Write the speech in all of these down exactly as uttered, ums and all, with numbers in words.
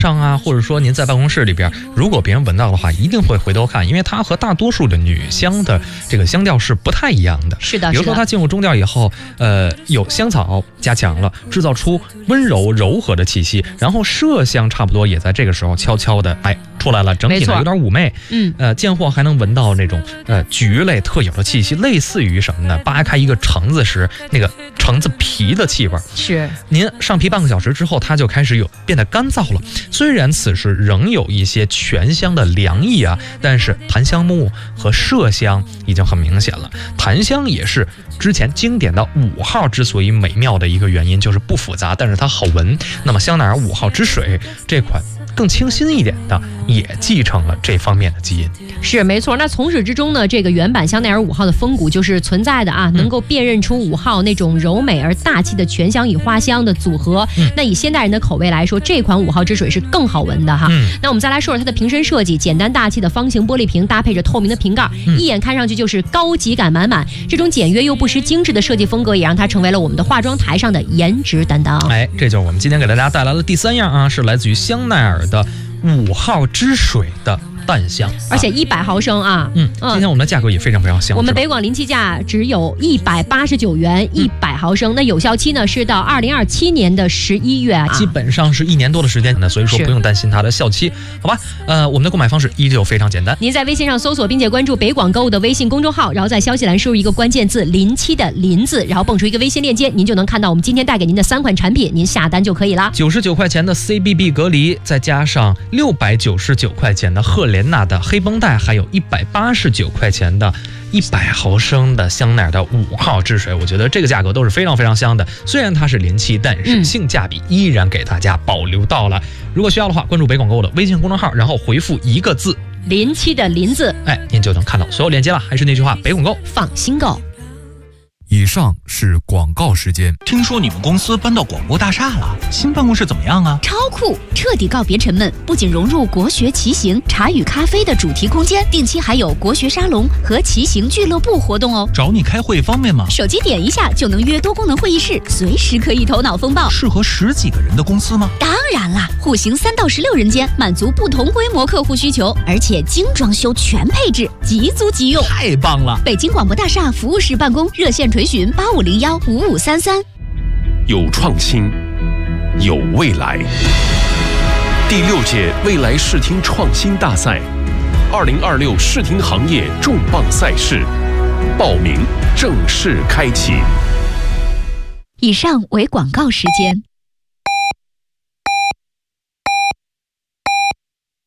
上啊，或者说您在办公室里边，如果别人闻到的话，一定会回头看，因为它和大多数的女香的这个香调是不太一样的。 是的， 比如说它进入中调以后，呃，有香草加强了，制造出温柔柔和的气息，然后麝香差不多也在这个时候悄悄的哎出来了，整体呢有点妩媚。 嗯， 呃，见货还能闻到那种呃菊类特有的气息，类似于什么呢？扒开一个橙子时那个橙子皮的气味。 是， 您上皮半个小时之后，它就开始有变得干燥了。虽然此时仍有一些全香的凉意啊，但是檀香木和麝香已经很明显了。檀香也是之前经典的五号之所以美妙的一个原因，就是不复杂，但是它好闻。那么香奈儿五号之水这款更清新一点的，也继承了这方面的基因。 是没错。那从始至终呢，这个原版香奈儿五号的风骨就是存在的啊， 嗯、 能够辨认出五号那种柔美而大气的全香与花香的组合。嗯、那以现代人的口味来说，这款五号之水是更好闻的哈。嗯、那我们再来说说它的瓶身设计，简单大气的方形玻璃瓶搭配着透明的瓶盖，嗯、一眼看上去就是高级感满满。这种简约又不失精致的设计风格，也让它成为了我们的化妆台上的颜值担当。 哎，这就是我们今天给大家带来的第三样啊，是来自于香奈儿的五号之水的淡香， 而且一百毫升啊。 嗯，今天我们的价格也非常非常香。 我们北广临期价只有一百八十九元，一百毫升。那有效期呢是到二零二七年的十一月啊， 基本上是一年多的时间呢，所以说不用担心它的效期，好吧？呃，我们的购买方式依旧非常简单。 您在微信上搜索并且关注北广购物的微信公众号，然后在消息栏输入一个关键字“临期”的“临”字，然后蹦出一个微信链接，您就能看到我们今天带给您的三款产品，您下单就可以了。 九十九块钱的 C B B 隔离，再加上六百九十九块钱的赫莲娜的黑绷带，还有一百八十九块钱的一百毫升的香奈儿的五号之水，我觉得这个价格都是非常非常香的。虽然它是临期，但是性价比依然给大家保留到了。嗯、如果需要的话，关注北广购的微信公众号，然后回复一个字“ 临期”的“临”字， 哎，您就能看到所有链接了。还是那句话，北广购放心购。 以上是广告时间。 听说你们公司搬到广播大厦了，新办公室怎么样啊？ 超酷，彻底告别沉闷，不仅融入国学骑行、茶与咖啡的主题空间，定期还有国学沙龙和骑行俱乐部活动哦。 找你开会方便吗？ 手机点一下就能约多功能会议室，随时可以头脑风暴。 适合十几个人的公司吗？ 当然啦，户型三到十六人间，满足不同规模客户需求，而且精装修全配置，即租即用， 太棒了！ 北京广播大厦服务室办公，热线垂询八五零幺五五三三。 有创新，有未来。第六届未来视听创新大赛，二零二六视听行业重磅赛事，报名正式开启。 以上为广告时间。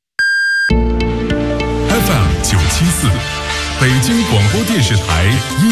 F M 九七四，北京广播电视台音